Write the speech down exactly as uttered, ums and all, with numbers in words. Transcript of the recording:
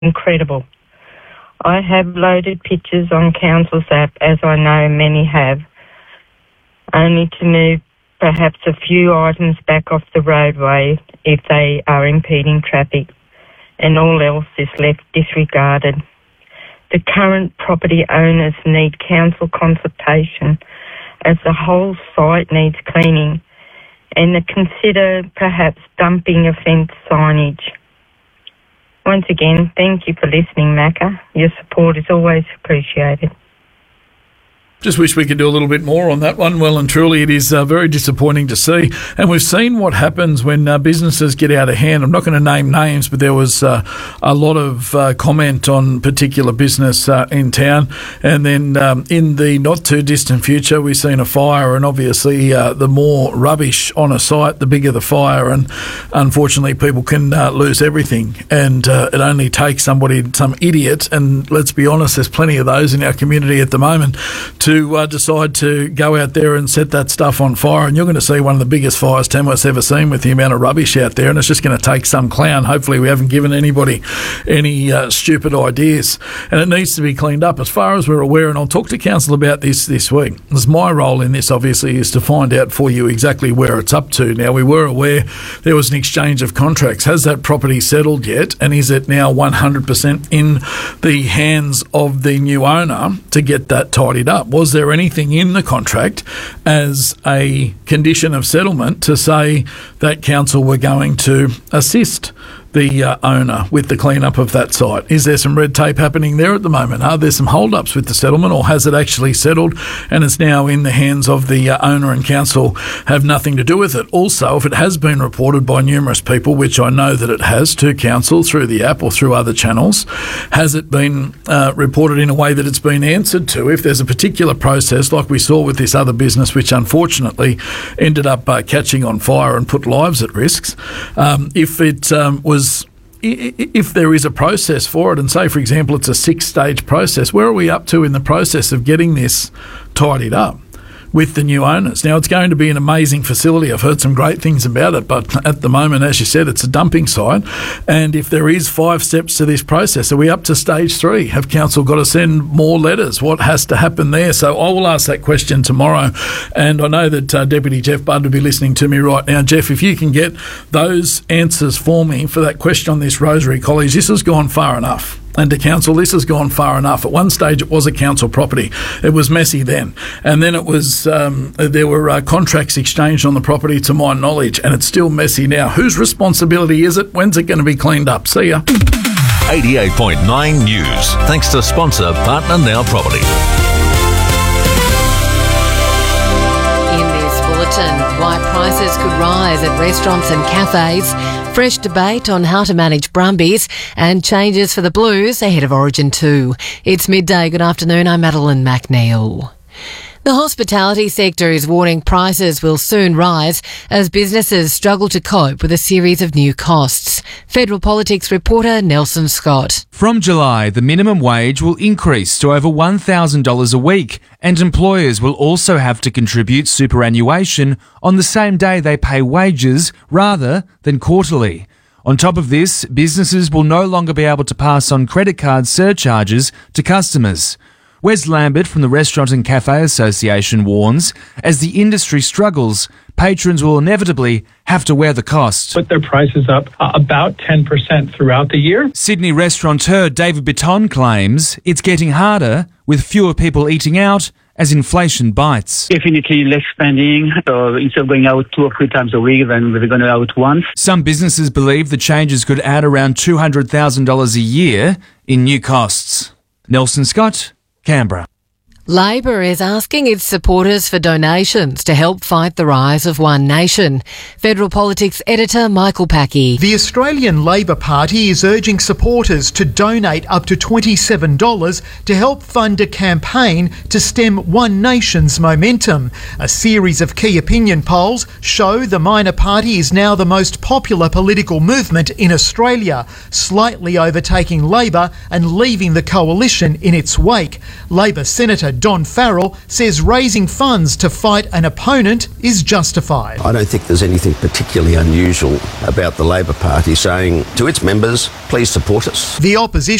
incredible. I have loaded pictures on Council's app, as I know many have, only to move perhaps a few items back off the roadway if they are impeding traffic, and all else is left disregarded. The current property owners need council consultation, as the whole site needs cleaning, and to consider perhaps dumping offence signage. Once again, thank you for listening, Macca. Your support is always appreciated. Just wish we could do a little bit more on that one. Well and truly, it is uh, very disappointing to see. And we've seen what happens when uh, businesses get out of hand. I'm not going to name names, but there was uh, a lot of uh, comment on particular business uh, in town. And then um, in the not-too-distant future, we've seen a fire. And obviously, uh, the more rubbish on a site, the bigger the fire. And unfortunately, people can uh, lose everything. And uh, it only takes somebody, some idiot, and let's be honest, there's plenty of those in our community at the moment, to to uh, decide to go out there and set that stuff on fire, and you're going to see one of the biggest fires Tamworth's ever seen with the amount of rubbish out there, and it's just going to take some clown. Hopefully we haven't given anybody any uh, stupid ideas, and it needs to be cleaned up as far as we're aware, and I'll talk to Council about this this week. As my role in this, obviously, is to find out for you exactly where it's up to. Now, we were aware there was an exchange of contracts. Has that property settled yet, and is it now one hundred percent in the hands of the new owner to get that tidied up? Was there anything in the contract as a condition of settlement to say that council were going to assist the uh, owner with the clean-up of that site? Is there some red tape happening there at the moment? Are there some hold-ups with the settlement, or has it actually settled and it's now in the hands of the uh, owner, and council have nothing to do with it? Also, if it has been reported by numerous people, which I know that it has, to council through the app or through other channels, has it been uh, reported in a way that it's been answered to? If there's a particular process, like we saw with this other business, which unfortunately ended up uh, catching on fire and put lives at risk, um, if it um, was if there is a process for it, and say, for example, it's a six-stage process, where are we up to in the process of getting this tidied up with the new owners? Now, it's going to be an amazing facility. I've heard some great things about it, but at the moment, as you said, it's a dumping site. And if there is five steps to this process, are we up to stage three? Have council got to send more letters? What has to happen there? So I will ask that question tomorrow. And I know that uh, Deputy Jeff Budd will be listening to me right now. Jeff, if you can get those answers for me for that question on this Rosary College, this has gone far enough. And to council, this has gone far enough. At one stage, it was a council property. It was messy then. And then it was, um, there were uh, contracts exchanged on the property, to my knowledge, and it's still messy now. Whose responsibility is it? When's it going to be cleaned up? See ya. eighty-eight point nine News. Thanks to sponsor Partner Now Property. In this bulletin, why prices could rise at restaurants and cafes, fresh debate on how to manage Brumbies, and changes for the Blues ahead of Origin two. It's midday. Good afternoon. I'm Madeline McNeil. The hospitality sector is warning prices will soon rise as businesses struggle to cope with a series of new costs. Federal Politics reporter Nelson Scott. From July, the minimum wage will increase to over one thousand dollars a week, and employers will also have to contribute superannuation on the same day they pay wages rather than quarterly. On top of this, businesses will no longer be able to pass on credit card surcharges to customers. Wes Lambert from the Restaurant and Cafe Association warns, as the industry struggles, patrons will inevitably have to wear the cost. Put their prices up uh, about ten percent throughout the year. Sydney restaurateur David Bitton claims it's getting harder with fewer people eating out as inflation bites. Definitely less spending. So instead of going out two or three times a week, then we're going out once. Some businesses believe the changes could add around two hundred thousand dollars a year in new costs. Nelson Scott, Canberra. Labor is asking its supporters for donations to help fight the rise of One Nation. Federal Politics editor Michael Packey. The Australian Labor Party is urging supporters to donate up to twenty-seven dollars to help fund a campaign to stem One Nation's momentum. A series of key opinion polls show the minor party is now the most popular political movement in Australia, slightly overtaking Labor and leaving the coalition in its wake. Labor Senator Don Farrell says raising funds to fight an opponent is justified. I don't think there's anything particularly unusual about the Labor Party saying to its members, please support us. The opposition